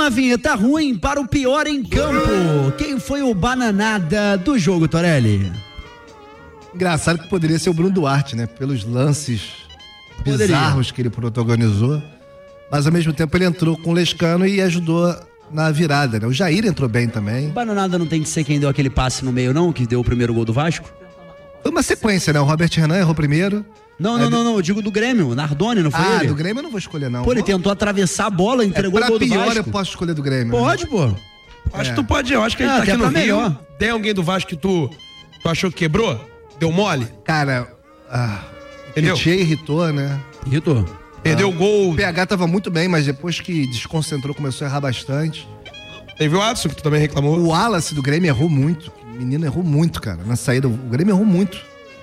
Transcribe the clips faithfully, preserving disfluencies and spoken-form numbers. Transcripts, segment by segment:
uma vinheta ruim para o pior em campo. Quem foi o bananada do jogo, Torelli? Engraçado que poderia ser o Bruno Duarte, né? Pelos lances Poderia. bizarros que ele protagonizou. Mas ao mesmo tempo ele entrou com o Lescano e ajudou na virada, né? O Jair entrou bem também. O bananada não tem que ser quem deu aquele passe no meio, não? Que deu o primeiro gol do Vasco? Foi uma sequência, né? O Robert Renan errou primeiro. Não, não, não, não. Eu digo do Grêmio. O Nardoni, não foi ah, ele? do Grêmio eu não vou escolher, não. Pô, ele tentou atravessar a bola, entregou é, o gol do pior Vasco. eu posso escolher do Grêmio. Pode, né? pô. Acho É. que tu pode, eu acho que a gente Ah, tá até aqui no pra Rio. melhor. Tem alguém do Vasco que tu, tu achou que quebrou? Deu mole? Cara, ah, Entendeu? o Tietê irritou, né? Irritou. Perdeu o gol. O P H tava muito bem, mas depois que desconcentrou, começou a errar bastante. Teve o Adson, que tu também reclamou. O Wallace do Grêmio errou muito. O menino errou muito, cara. Na saída, o Grêmio errou muito.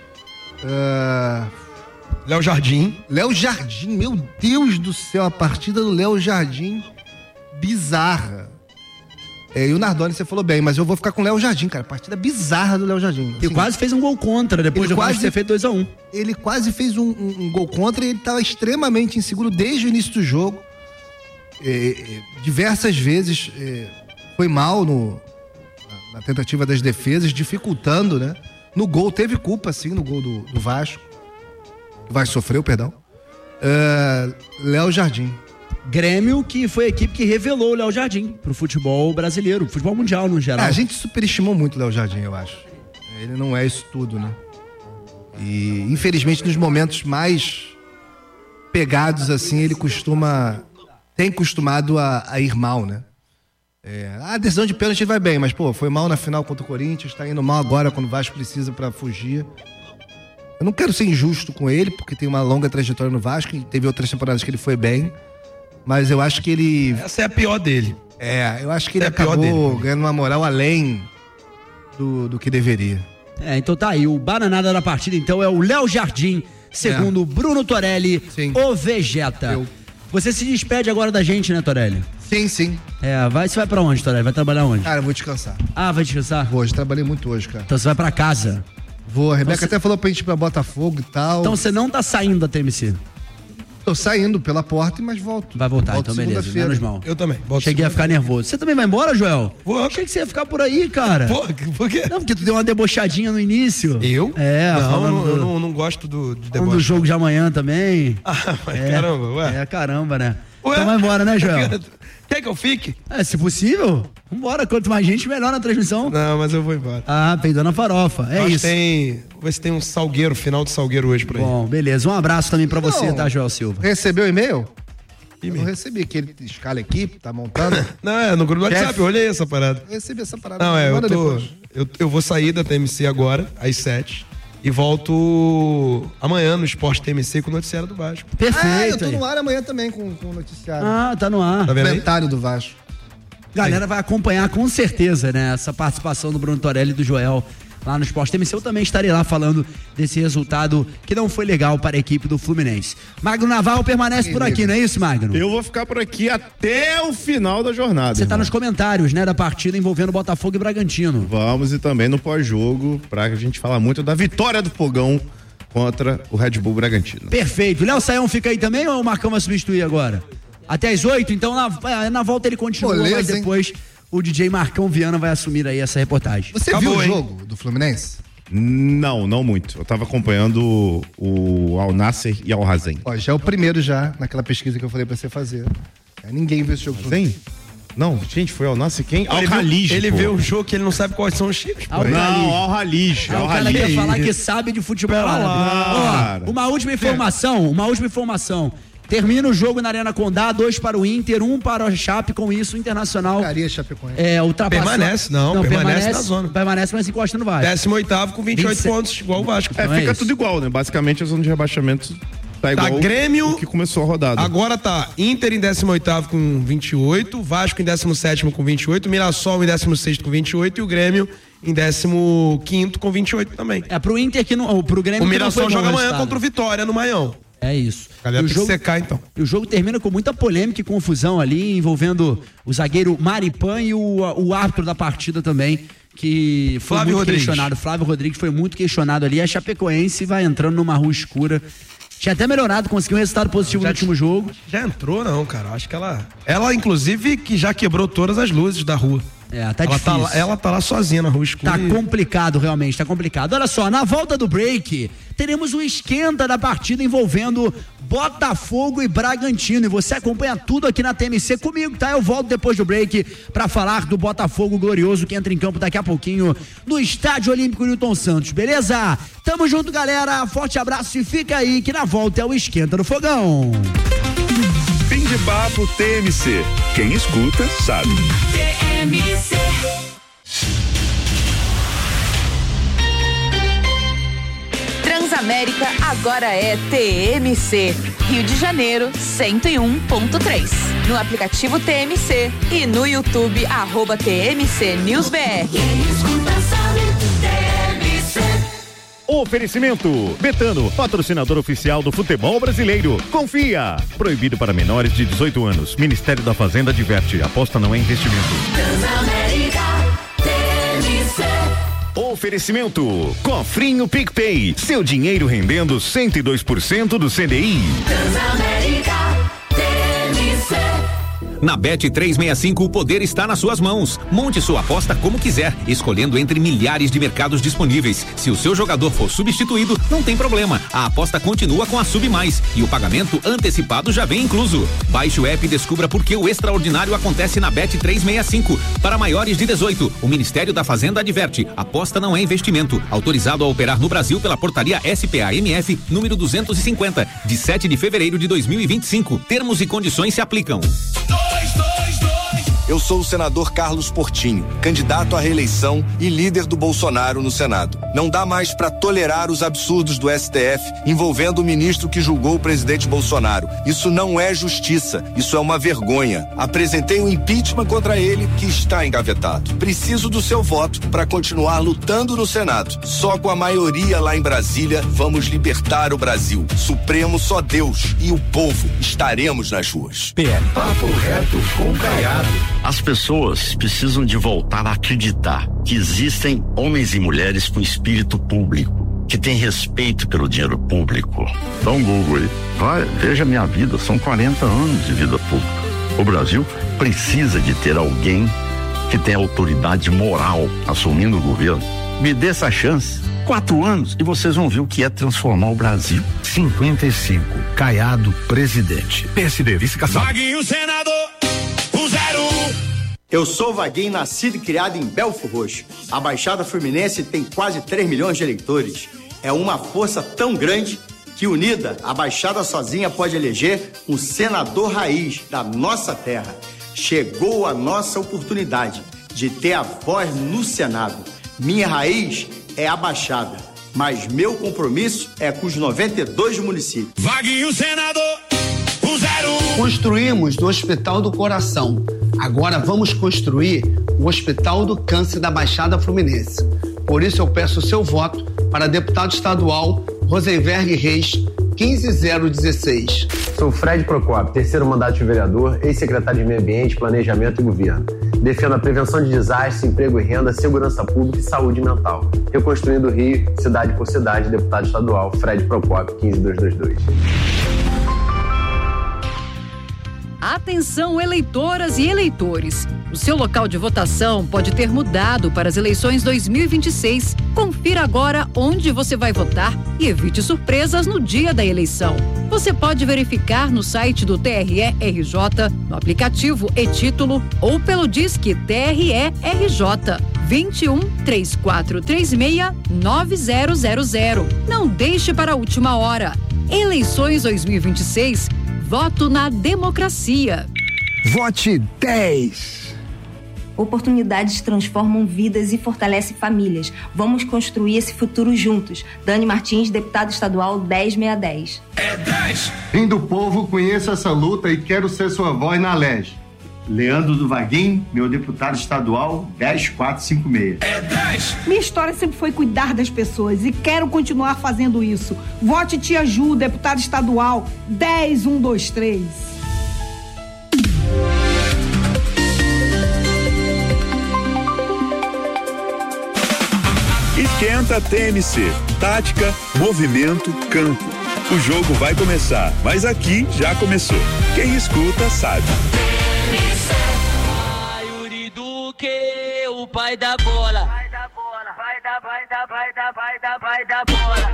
Ah, Léo Jardim. Léo Jardim, meu Deus do céu, a partida do Léo Jardim, bizarra. É, e o Nardoni, você falou bem, mas eu vou ficar com o Léo Jardim, cara. Partida bizarra do Léo Jardim. E Assim, quase fez um gol contra, depois ele do Vasco quase- ter feito dois a um. Ele quase fez um, um- um gol contra e ele estava extremamente inseguro desde o início do jogo. É, é, diversas vezes é, foi mal no, na, na tentativa das defesas, dificultando, né? No gol, teve culpa, sim, no gol do, do Vasco. O Vasco sofreu, perdão. É, Léo Jardim. Grêmio, que foi a equipe que revelou o Léo Jardim pro futebol brasileiro, futebol mundial no É, geral. a gente superestimou muito o Léo Jardim, eu acho. Ele não é isso tudo, né? E, infelizmente, nos momentos mais pegados, assim, ele costuma... Tem costumado a, a ir mal, né? É, a decisão de pênalti vai bem, mas, pô, foi mal na final contra o Corinthians, tá indo mal agora quando o Vasco precisa pra fugir. Eu não quero ser injusto com ele, porque tem uma longa trajetória no Vasco, e teve outras temporadas que ele foi bem, mas eu acho que ele... Essa é a pior dele. É, eu acho que ele É a pior acabou dele. ganhando uma moral além do, do que deveria. É, então tá aí, o bananada da partida então é o Léo Jardim, segundo o Bruno Torelli, Sim. o Vegeta. Eu. Você se despede agora da gente, né, Torelli? Sim, sim. É, vai, você vai pra onde, Torelli? Vai trabalhar onde? Cara, eu vou descansar. Ah, vai descansar? Hoje, trabalhei muito hoje, cara. Então você vai pra casa. Vou, a Rebeca Então, até falou pra gente ir pra Botafogo e tal. Então você não tá saindo da T M C. Tô saindo pela porta, mas volto. Vai voltar, volto então beleza, segunda-feira. menos mal. Eu também. Volto Cheguei a ficar nervoso. Você também vai embora, Joel? Vou. Achei que você ia ficar por aí, cara. Pô, por quê? Não, porque tu deu uma debochadinha no início. Eu? É, não, falando não, do, eu não, não gosto do, de falando do deboche. jogo de amanhã também. Ah, mas É, caramba, ué. É, caramba, né? Ué? Então vai embora, né, Joel? Quer que eu fique? É, se possível, vambora. Quanto mais gente, melhor na transmissão. Não, mas eu vou embora. Ah, peidando a farofa. É Acho que isso. tem. Vou ver se tem um salgueiro, final de salgueiro hoje por aí. Bom, beleza. Um abraço também pra você, Não. tá, Joel Silva? Recebeu o e-mail? Eu E-mail? não recebi, que ele escala a equipe, tá montando. Não, é no grupo do Chefe. WhatsApp, eu olhei essa parada. Eu recebi essa parada. Não, é, eu Manda tô. depois. Eu, eu vou sair da T M C agora, às sete. E volto amanhã no Esporte T M C com o noticiário do Vasco. Ah, eu Perfeito. tô aí. no ar amanhã também com, com o noticiário. Ah, tá no ar. Tá vendo aí? Comentário do Vasco. Galera vai acompanhar com certeza, né, essa participação do Bruno Torelli e do Joel lá no Esporte T M C. Eu também estarei lá falando desse resultado que não foi legal para a equipe do Fluminense. Magno Navarro permanece por aqui, não é isso, Magno? Eu vou ficar por aqui até o final da jornada. Você tá irmão. nos comentários, né, da partida envolvendo Botafogo e Bragantino. Vamos e também no pós-jogo pra gente falar muito da vitória do Fogão contra o Red Bull Bragantino. Perfeito. Léo Saião fica aí também ou o Marcão vai substituir agora? Até as oito, então na, na volta ele continua, Moleza, mas hein? depois o D J Marcão Viana vai assumir aí essa reportagem. Você Acabou, viu o hein? jogo do Fluminense? Não, não muito. Eu tava acompanhando o Al Nasser e Al Hazen. Ó, já é o primeiro já, naquela pesquisa que eu falei pra você fazer. É, ninguém viu esse jogo. Hazen? Não, gente, foi Al Nasser quem? Al Ele viu- Khalij. Ele pô. vê o jogo que ele não sabe quais são os times. pô. Al Khalij. Não, Al Khalij. Ah, Al o cara Khalij. quer falar que sabe de futebol Pera árabe. lá. Ó, uma última informação, uma última informação. Termina o jogo na Arena Condá, dois para o Inter, um para o Chape, com isso o Internacional Porcaria, Chapecoense. é, ultrapassou... Permanece, não, permanece na zona. Permanece, mas encosta no Vasco. décimo oitavo com vinte e oito vinte e sete. pontos, igual o Vasco. É, Então é fica isso. tudo igual, né? Basicamente a zona de rebaixamento tá igual Tá Grêmio- o que começou a rodada. Agora tá Inter em décimo oitavo com vinte e oito, Vasco em décimo sétimo com vinte e oito, Mirassol em décimo sexto com vinte e oito e o Grêmio em décimo quinto com vinte e oito também. É pro Inter que não, pro Grêmio O que não foi Mirassol bom joga amanhã resultado. contra o Vitória no Maião. É isso. A galera E o tem jogo, que secar então. e o jogo termina com muita polêmica e confusão ali, envolvendo o zagueiro Maripan e o, o árbitro da partida também, que foi Flávio muito Rodrigues. questionado. Flávio Rodrigues foi muito questionado ali. A Chapecoense vai entrando numa rua escura Tinha até melhorado, conseguiu um resultado positivo já no último jogo. Já entrou, não, cara. Acho que ela. Ela, inclusive, que já quebrou todas as luzes da rua. É, tá ela difícil. Tá lá, ela tá lá sozinha na rua escura. Tá e... complicado, realmente, tá complicado. Olha só, na volta do break, teremos o esquenta da partida envolvendo Botafogo e Bragantino. E você acompanha tudo aqui na T M C comigo, tá? Eu volto depois do break pra falar do Botafogo glorioso que entra em campo daqui a pouquinho no Estádio Olímpico Newton Santos, beleza? Tamo junto, galera. Forte abraço e fica aí que na volta é o esquenta do fogão. Fim de papo T M C. Quem escuta, sabe. T M C. Transamérica agora é T M C. Rio de Janeiro, cento e um ponto três. No aplicativo T M C e no YouTube, arroba T M C News B R. Quem escuta sabe, T M C. Oferecimento Betano, patrocinador oficial do futebol brasileiro. Confia. Proibido para menores de dezoito anos. Ministério da Fazenda adverte. Aposta não é investimento. Transamérica, T M C. Oferecimento Cofrinho PicPay. Seu dinheiro rendendo cento e dois por cento do C D I. Transamérica, T M C. Na Bet trezentos e sessenta e cinco, o poder está nas suas mãos. Monte sua aposta como quiser, escolhendo entre milhares de mercados disponíveis. Se o seu jogador for substituído, não tem problema. A aposta continua com a Sub Mais e o pagamento antecipado já vem incluso. Baixe o app e descubra por que o extraordinário acontece na Bet trezentos e sessenta e cinco. Para maiores de dezoito, o Ministério da Fazenda adverte: aposta não é investimento. Autorizado a operar no Brasil pela portaria S P A M F número duzentos e cinquenta, de sete de fevereiro de dois mil e vinte e cinco. Termos e condições se aplicam. Eu sou o senador Carlos Portinho, candidato à reeleição e líder do Bolsonaro no Senado. Não dá mais para tolerar os absurdos do S T F envolvendo o ministro que julgou o presidente Bolsonaro. Isso não é justiça, isso é uma vergonha. Apresentei um impeachment contra ele que está engavetado. Preciso do seu voto para continuar lutando no Senado. Só com a maioria lá em Brasília vamos libertar o Brasil. Supremo só Deus e o povo estaremos nas ruas. P L. Papo reto com Caiado. As pessoas precisam de voltar a acreditar que existem homens e mulheres com espírito público, que têm respeito pelo dinheiro público. Dá um Google aí, vai, veja minha vida, são quarenta anos de vida pública. O Brasil precisa de ter alguém que tenha autoridade moral assumindo o governo. Me dê essa chance, quatro anos, e vocês vão ver o que é transformar o Brasil. cinquenta e cinco, Caiado, presidente. P S D, vice-caçado. Vaguinho, senador. Eu sou Vaguinho, nascido e criado em Belfo Roxo. A Baixada Fluminense tem quase três milhões de eleitores. É uma força tão grande que, unida, a Baixada sozinha pode eleger um senador raiz da nossa terra. Chegou a nossa oportunidade de ter a voz no Senado. Minha raiz é a Baixada, mas meu compromisso é com os noventa e dois municípios. Vaguinho, senador. Construímos o Hospital do Coração. Agora vamos construir o Hospital do Câncer da Baixada Fluminense. Por isso eu peço o seu voto para deputado estadual Rosenberg Reis, quinze zero dezesseis. Sou Fred Procópio, terceiro mandato de vereador, ex-secretário de Meio Ambiente, Planejamento e Governo. Defendo a prevenção de desastres, emprego e renda, segurança pública e saúde mental. Reconstruindo o Rio, cidade por cidade, deputado estadual Fred Procópio, quinze mil duzentos e vinte e dois. Atenção, eleitoras e eleitores. O seu local de votação pode ter mudado para as eleições dois mil e vinte e seis. Confira agora onde você vai votar e evite surpresas no dia da eleição. Você pode verificar no site do T R E R J, no aplicativo e-Título ou pelo Disque T R E R J vinte e um, três quatro três seis, nove zero zero zero. Não deixe para a última hora. Eleições dois mil e vinte e seis. Voto na democracia. Vote dez. Oportunidades transformam vidas e fortalecem famílias. Vamos construir esse futuro juntos. Dani Martins, deputado estadual dez mil seiscentos e dez. É dez. Vim do povo, conheço essa luta e quero ser sua voz na L E G. Leandro do Vaguinho, meu deputado estadual dez mil quatrocentos e cinquenta e seis. É dez. Minha história sempre foi cuidar das pessoas e quero continuar fazendo isso. Vote Tia Ju, deputado estadual dez mil cento e vinte e três. Esquenta T M C. Tática, movimento, campo. O jogo vai começar, mas aqui já começou. Quem escuta sabe. O pai da bola. Vai da bola, vai da, vai da, vai da, vai da, vai da bola.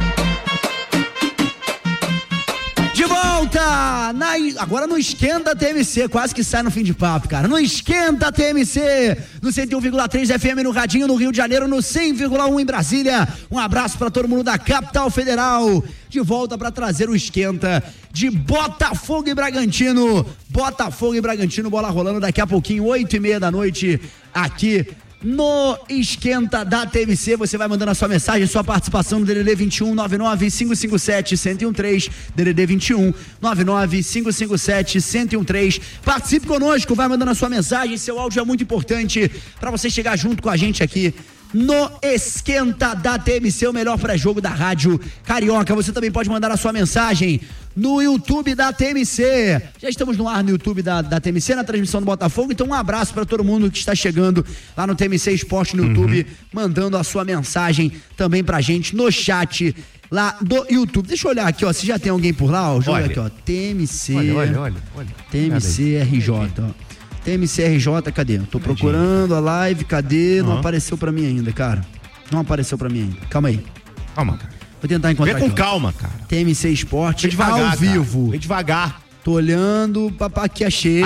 De volta! Na, agora no Esquenta T M C, quase que sai no fim de papo, cara. No Esquenta T M C, no cento e um vírgula três F M no Radinho, no Rio de Janeiro, no cem vírgula um em Brasília. Um abraço pra todo mundo da Capital Federal. De volta pra trazer o Esquenta de Botafogo e Bragantino. Botafogo e Bragantino, bola rolando daqui a pouquinho, oito e meia da noite, aqui no Esquenta da T M C. Você vai mandando a sua mensagem, sua participação no D D D vinte e um, nove nove cinco cinco sete, um zero um três, D D D vinte e um, nove nove cinco cinco sete, um zero um três. Participe conosco, vai mandando a sua mensagem, seu áudio é muito importante para você chegar junto com a gente aqui no Esquenta da T M C, o melhor pré-jogo da rádio carioca. Você também pode mandar a sua mensagem no YouTube da T M C. Já estamos no ar no YouTube da, da T M C, na transmissão do Botafogo. Então um abraço para todo mundo que está chegando lá no T M C Esporte no uhum. YouTube, mandando a sua mensagem também pra gente no chat lá do YouTube. Deixa eu olhar aqui, ó, se já tem alguém por lá, ó. Deixa eu olhar aqui, ó, T M C. Olha, olha, olha, olha. T M C R J, ó. T M C R J, cadê? Tô procurando a live, cadê? Não uhum. apareceu pra mim ainda, cara. Não apareceu pra mim ainda. Calma aí. Calma, cara. Vou tentar encontrar Vem com aqui, calma, cara. T M C Esporte Vem devagar, ao vivo. Cara. Vem devagar. Tô olhando, papá, aqui achei.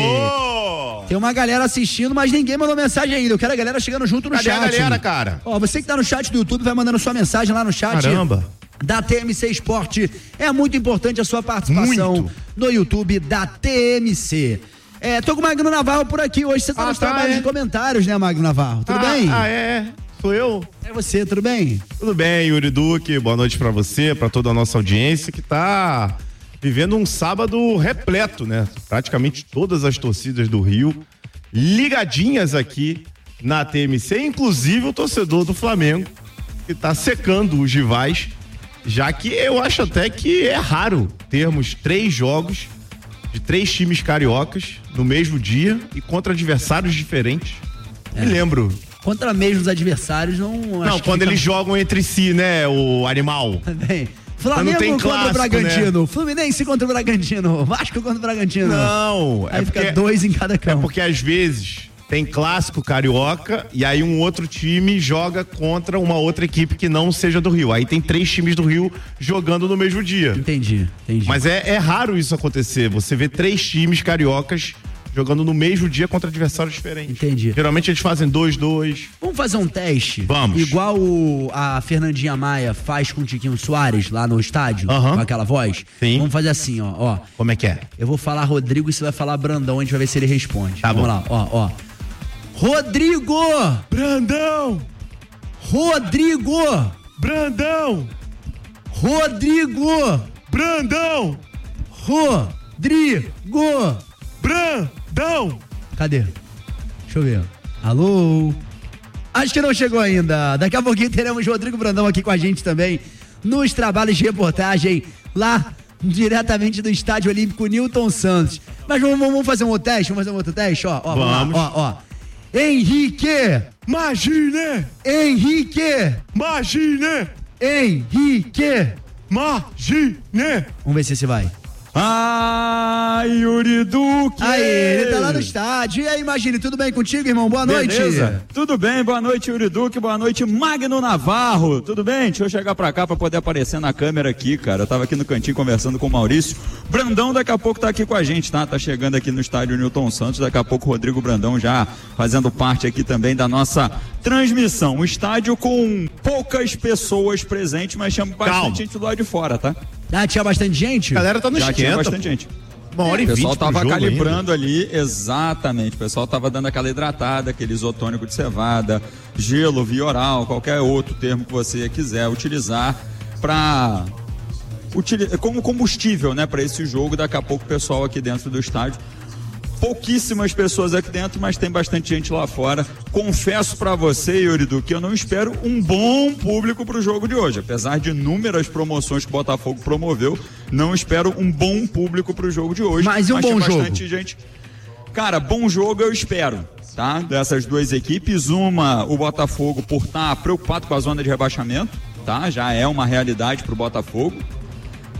Achou! Tem uma galera assistindo, mas ninguém mandou mensagem ainda. Eu quero a galera chegando junto no Cadê chat. Cadê a galera, cara? Ó, você que tá no chat do YouTube, vai mandando sua mensagem lá no chat. Caramba. Da T M C Esporte. É muito importante a sua participação muito. no YouTube da T M C. É, tô com o Magno Navarro por aqui hoje. Você tá ah, nos tá, trabalhos é. de comentários, né, Magno Navarro? Tudo ah, bem? Ah, é. Sou eu. É você, tudo bem? Tudo bem, Yuri Duque. Boa noite pra você, pra toda a nossa audiência que tá vivendo um sábado repleto, né? Praticamente todas as torcidas do Rio ligadinhas aqui na T M C, inclusive o torcedor do Flamengo, que tá secando os rivais, já que eu acho até que é raro termos três jogos de três times cariocas no mesmo dia e contra adversários diferentes. É. Me lembro. Contra mesmos adversários, não. Não, quando eles fica... jogam entre si, né, o animal. Bem, Flamengo contra clássico, o Bragantino, né? Fluminense contra o Bragantino, Vasco contra o Bragantino. Não, aí é fica porque, dois em cada campo. É porque às vezes tem clássico carioca e aí um outro time joga contra uma outra equipe que não seja do Rio. Aí tem três times do Rio jogando no mesmo dia. Entendi, entendi. Mas é, é raro isso acontecer. Você vê três times cariocas jogando no mesmo dia contra adversários diferentes. Entendi. Geralmente eles fazem dois, dois. Vamos fazer um teste? Vamos. Igual o, a Fernandinha Maia faz com o Tiquinho Soares lá no estádio, uhum. com aquela voz. Sim. Vamos fazer assim, ó, ó. Como é que é? Eu vou falar Rodrigo e você vai falar Brandão, a gente vai ver se ele responde. Tá Vamos bom. lá, ó, ó. Rodrigo! Brandão! Rodrigo! Brandão! Rodrigo! Brandão! Rodrigo! Brandão! Cadê? Deixa eu ver. Alô? Acho que não chegou ainda. Daqui a pouquinho teremos Rodrigo Brandão aqui com a gente também nos trabalhos de reportagem lá diretamente do Estádio Olímpico Newton Santos. Mas vamos, vamos fazer um outro teste? Vamos fazer um outro teste? Ó, ó, vamos. Ó, ó. Henrique! Imagine! Henrique! Imagine! Henrique! Imagine! Vamos ver se esse vai. Ah, Yuri Duque! Aí, ele tá lá no estádio. E aí, Imagine, tudo bem contigo, irmão? Boa noite. Beleza? Tudo bem, boa noite, Yuri Duque, boa noite, Magno Navarro. Tudo bem? Deixa eu chegar pra cá pra poder aparecer na câmera aqui, cara. Eu tava aqui no cantinho conversando com o Maurício. Brandão daqui a pouco tá aqui com a gente, tá? Tá chegando aqui no estádio Newton Santos. Daqui a pouco o Rodrigo Brandão já fazendo parte aqui também da nossa transmissão. Um estádio com poucas pessoas presentes, mas chama bastante Calma. gente do lado de fora, tá? Ah, tinha bastante gente? A galera tá no Já esquenta. tinha bastante gente. Uma hora e O pessoal vinte pro tava jogo calibrando ainda. ali, exatamente. O pessoal tava dando aquela hidratada, aquele isotônico de cevada, gelo, via oral, qualquer outro termo que você quiser utilizar para como combustível, né, para esse jogo. Daqui a pouco o pessoal aqui dentro do estádio. Pouquíssimas pessoas aqui dentro, mas tem bastante gente lá fora. Confesso pra você, Yuridu, que eu não espero um bom público pro jogo de hoje. Apesar de inúmeras promoções que o Botafogo promoveu, não espero um bom público pro jogo de hoje. Mas e um mas bom tem jogo? bastante gente. Cara, bom jogo eu espero, tá? Dessas duas equipes, uma, o Botafogo por estar preocupado com a zona de rebaixamento, tá? Já é uma realidade pro Botafogo.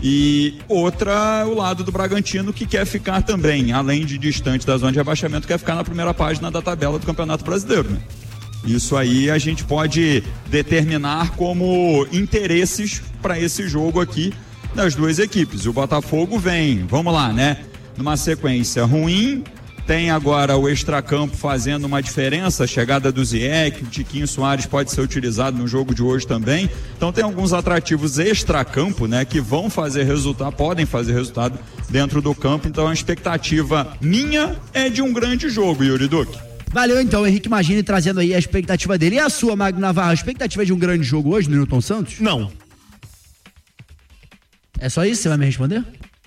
E outra, o lado do Bragantino, que quer ficar também, além de distante da zona de rebaixamento, quer ficar na primeira página da tabela do Campeonato Brasileiro, né? Isso aí a gente pode determinar como interesses para esse jogo aqui das duas equipes. O Botafogo vem, vamos lá, né? Numa sequência ruim, tem agora o extracampo fazendo uma diferença, a chegada do Zieck, o Tiquinho Soares pode ser utilizado no jogo de hoje também. Então tem alguns atrativos extracampo, né, que vão fazer resultado, podem fazer resultado dentro do campo. Então a expectativa minha é de um grande jogo, Yuri Duque. Valeu então, Henrique Magini trazendo aí a expectativa dele. E a sua, Magno Navarro, a expectativa é de um grande jogo hoje no Newton Santos? Não. É só isso? Você vai me responder?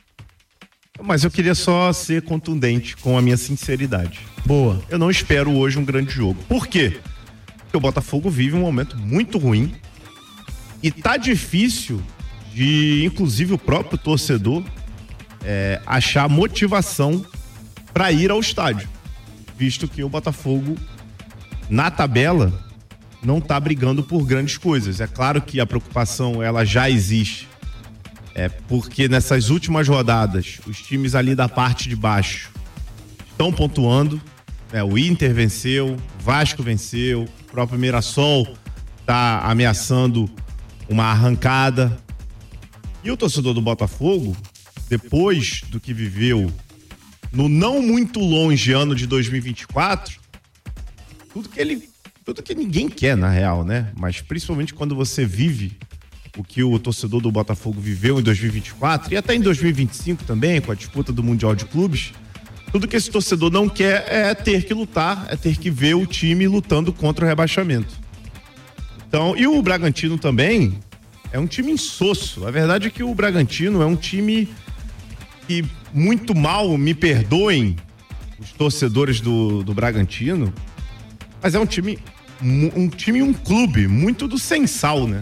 Mas eu queria só ser contundente com a minha sinceridade. Boa. Eu não espero hoje um grande jogo. Por quê? Porque o Botafogo vive um momento muito ruim e tá difícil de, inclusive, o próprio torcedor é, achar motivação para ir ao estádio, visto que o Botafogo, na tabela, não tá brigando por grandes coisas. É claro que a preocupação ela já existe. É porque nessas últimas rodadas, os times ali da parte de baixo estão pontuando, né? O Inter venceu, o Vasco venceu, o próprio Mirassol está ameaçando uma arrancada. E o torcedor do Botafogo, depois do que viveu no não muito longe ano de dois mil e vinte e quatro, tudo que ele, tudo que ninguém quer na real, né? Mas principalmente quando você vive o que o torcedor do Botafogo viveu em dois mil e vinte e quatro e até em dois mil e vinte e cinco também, com a disputa do Mundial de Clubes, tudo que esse torcedor não quer é ter que lutar, é ter que ver o time lutando contra o rebaixamento. Então, e o Bragantino também é um time insosso. A verdade é que o Bragantino é um time que muito mal, me perdoem os torcedores do, do Bragantino, mas é um time, um time, um clube muito do sem sal, né?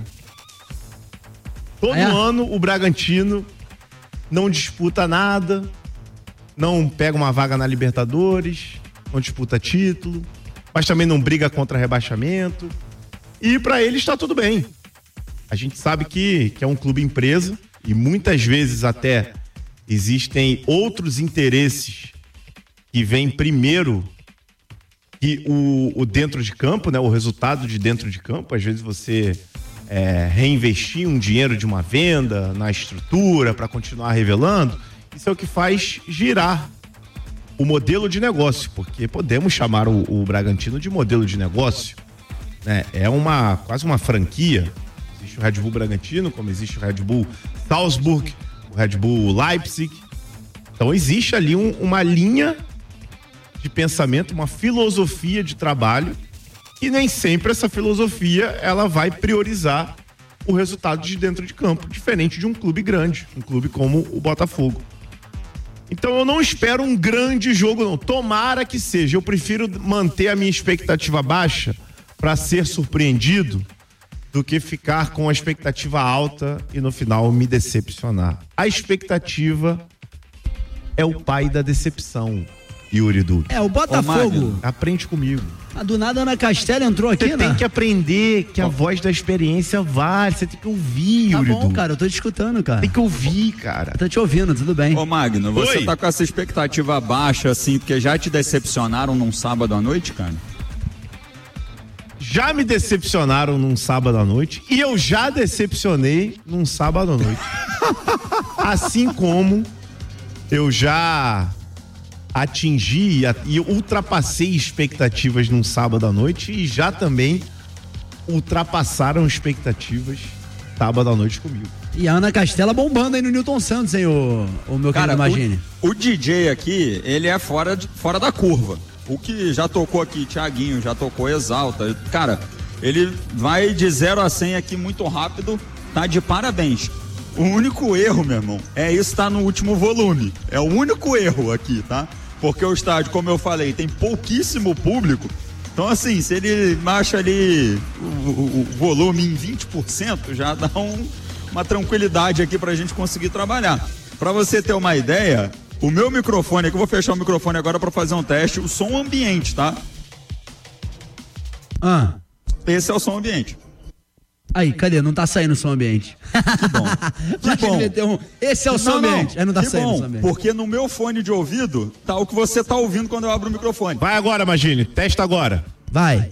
Todo é. ano o Bragantino não disputa nada, não pega uma vaga na Libertadores, não disputa título, mas também não briga contra rebaixamento. E para ele está tudo bem. A gente sabe que, que é um clube empresa e muitas vezes até existem outros interesses que vêm primeiro que o, o dentro de campo, né? O resultado de dentro de campo. Às vezes você É, reinvestir um dinheiro de uma venda na estrutura para continuar revelando, isso é o que faz girar o modelo de negócio, porque podemos chamar o, o Bragantino de modelo de negócio, né? É uma, quase uma franquia. Existe o Red Bull Bragantino, como existe o Red Bull Salzburg, o Red Bull Leipzig. Então existe ali um, uma linha de pensamento, uma filosofia de trabalho. E nem sempre essa filosofia ela vai priorizar o resultado de dentro de campo, diferente de um clube grande, um clube como o Botafogo. Então eu não espero um grande jogo não, tomara que seja, eu prefiro manter a minha expectativa baixa para ser surpreendido do que ficar com a expectativa alta e no final me decepcionar. A expectativa é o pai da decepção, Yuri Duque. É, o Botafogo. Ô, aprende comigo. A do nada Ana Castela entrou aqui, né? Você tem que aprender que a voz da experiência vale. Você tem que ouvir, Tá Yuri bom, Duque. cara, eu tô te escutando, cara. Tem que ouvir, cara. Eu tô te ouvindo, tudo bem. Ô Magno, você Oi. tá com essa expectativa baixa, assim, porque já te decepcionaram num sábado à noite, cara? Já me decepcionaram num sábado à noite e eu já decepcionei num sábado à noite. Assim como eu já atingi e ultrapassei expectativas num sábado à noite e já também ultrapassaram expectativas sábado à noite comigo. E a Ana Castela bombando aí no Newton Santos, hein, o, o meu Cara, querido Magini. o, o D J aqui, ele é fora, de, fora da curva. O que já tocou aqui, Thiaguinho, já tocou Exalta. Cara, ele vai de zero a cem aqui muito rápido, tá de parabéns. O único erro, meu irmão, é isso tá no último volume. É o único erro aqui, tá? Porque o estádio, como eu falei, tem pouquíssimo público. Então, assim, se ele baixa ali o, o, o volume em vinte por cento, já dá um, uma tranquilidade aqui pra gente conseguir trabalhar. Pra você ter uma ideia, o meu microfone aqui, eu vou fechar o microfone agora pra fazer um teste, o som ambiente, tá? Ah. Esse é o som ambiente. Aí, cadê? Não tá saindo o som ambiente. Que bom. Que bom. Meter um... Esse é o som não, ambiente. Não, Aí não tá que saindo bom, o som ambiente. Porque no meu fone de ouvido tá o que você tá ouvindo quando eu abro o microfone. Vai agora, Magine. Testa agora. Vai.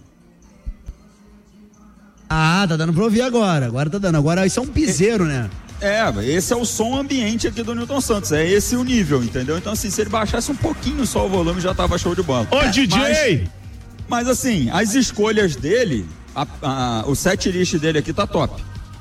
Ah, tá dando pra ouvir agora. Agora tá dando. Agora isso é um piseiro, né? É, esse é o som ambiente aqui do Newton Santos. É esse o nível, entendeu? Então, assim, se ele baixasse um pouquinho só o volume, já tava show de bola. Ô, é, D J! Mas, mas, assim, as escolhas dele, a, a, o set list dele aqui tá top.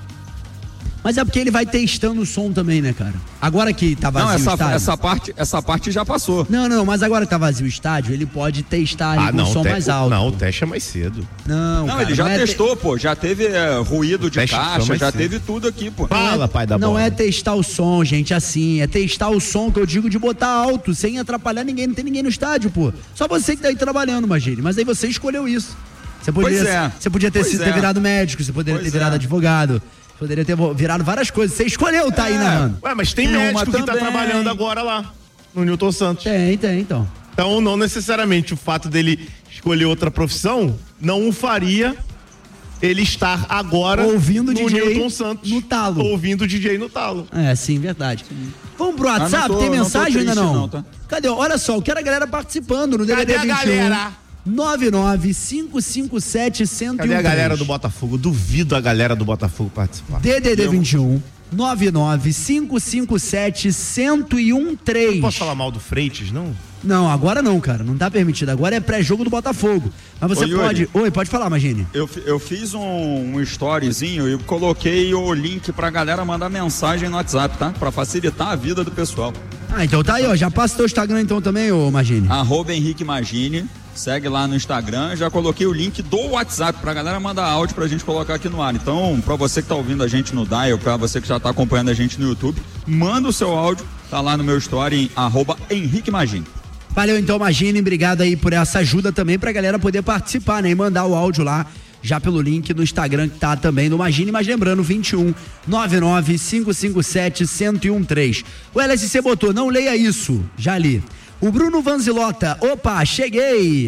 Mas é porque ele vai testando o som também, né, cara? Agora que tá vazio não, essa, o estádio... essa parte, essa parte já passou. Não, não, mas agora que tá vazio o estádio, ele pode testar ali ah, com não, o som te... mais alto. Não, o teste é mais cedo. Não, Não, cara, ele já não é testou, te... pô. Já teve é, ruído de teste caixa, já cedo. teve tudo aqui, pô. Fala, é, pai da Não bola. é testar o som, gente, assim. É testar o som que eu digo de botar alto, sem atrapalhar ninguém. Não tem ninguém no estádio, pô. Só você que tá aí trabalhando, imagine. Mas aí você escolheu isso. Você poderia, Pois é. Você podia ter, Pois sido, é. ter virado médico, você poderia Pois ter virado é. advogado. Poderia ter virado várias coisas. Você escolheu tá aí narrando. Ué, mas tem Tem uma médico que tá também. trabalhando agora lá, no Newton Santos. Tem, tem, então. Então, não necessariamente o fato dele escolher outra profissão não o faria ele estar agora ouvindo o no D J Newton Santos. no talo. Ouvindo o D J no talo. É, sim, verdade. Vamos pro WhatsApp? Ah, não tô- tem não tô mensagem ou ainda triste não? não, tá? Cadê? Olha só, eu quero a galera participando no D D D Cadê a vinte e um. galera? nove nove cinco cinco sete um zero um. Cadê a galera do Botafogo? Duvido a galera do Botafogo participar. D D D vinte e um nove nove cinco cinco sete um zero um três. Não posso falar mal do Freitas, não? Não, agora não, cara. Não tá permitido. Agora é pré-jogo do Botafogo. Mas você Ô, Yuri. pode. Oi, pode falar, Magine. Eu, fi- eu fiz um, um storyzinho e coloquei o link pra galera mandar mensagem no WhatsApp, tá? Pra facilitar a vida do pessoal. Ah, então tá aí, ó. Já passa o teu Instagram então também, ô Magine. Arroba Henrique Magine. Segue lá no Instagram. Já coloquei o link do WhatsApp pra galera mandar áudio pra gente colocar aqui no ar. Então, pra você que tá ouvindo a gente no Dial, pra você que já tá acompanhando a gente no YouTube, manda o seu áudio. Tá lá no meu story em arroba Henrique Magine. Valeu então, Magine, obrigado aí por essa ajuda também pra galera poder participar, né? E mandar o áudio lá, já pelo link no Instagram que tá também do Magine, mas lembrando, vinte e um nove nove cinco cinco sete um zero um três. O L S C botou, não leia isso, já li. O Bruno Vanzilota, opa, cheguei!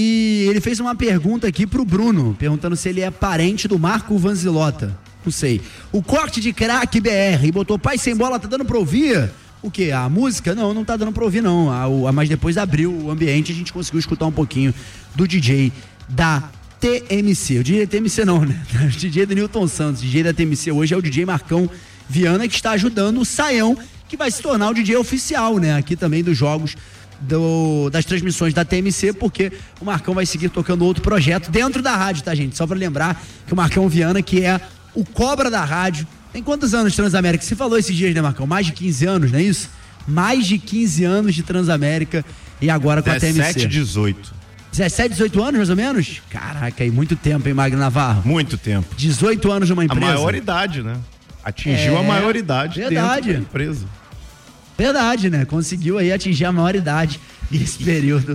E ele fez uma pergunta aqui pro Bruno, perguntando se ele é parente do Marco Vanzilota. Não sei. O corte de craque B R, e botou, pai sem bola, tá dando pra ouvir? O quê? A música? Não, não tá dando pra ouvir, não. A, o, a, mas depois abriu o ambiente e a gente conseguiu escutar um pouquinho do D J da T M C. O D J da T M C não, né? O D J do Newton Santos. O D J da T M C hoje é o D J Marcão Viana, que está ajudando o Saião, que vai se tornar o D J oficial, né? Aqui também dos jogos, do, das transmissões da T M C, porque o Marcão vai seguir tocando outro projeto dentro da rádio, tá, gente? Só pra lembrar que o Marcão Viana, que é o cobra da rádio, tem quantos anos de Transamérica? Você falou esses dias, né, Marcão? Mais de quinze anos, não é isso? Mais de quinze anos de Transamérica e agora com a T M C. dezessete, dezoito. dezessete, dezoito anos, mais ou menos? Caraca, aí muito tempo, hein, Magno Navarro? Muito tempo. dezoito anos numa empresa. A maioridade, né? Atingiu É, a maioridade verdade. dentro da empresa. Verdade, né? Conseguiu aí atingir a maioridade nesse período.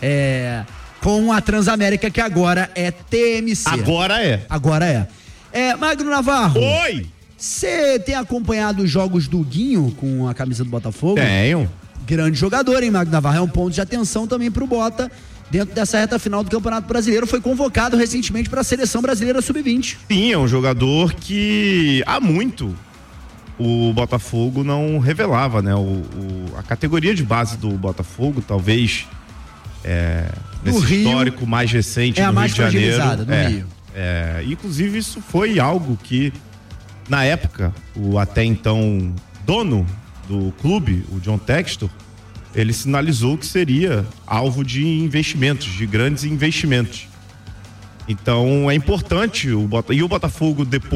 É, com a Transamérica, que agora é T M C. Agora é. Agora é. É, Magno Navarro. Oi! Você tem acompanhado os jogos do Guinho com a camisa do Botafogo? Tenho. Grande jogador, hein, Magno Navarro? É um ponto de atenção também pro Bota dentro dessa reta final do Campeonato Brasileiro. Foi convocado recentemente para a Seleção Brasileira sub vinte. Sim, é um jogador que há muito o Botafogo não revelava, né? O, o- a categoria de base do Botafogo, talvez é, nesse Rio, histórico mais recente é a no mais Rio de Janeiro. fragilizada, no é, Rio. é, inclusive isso foi algo que na época o até então dono do clube, o John Textor, ele sinalizou que seria alvo de investimentos, de grandes investimentos. Então é importante o Bota... e o Botafogo depois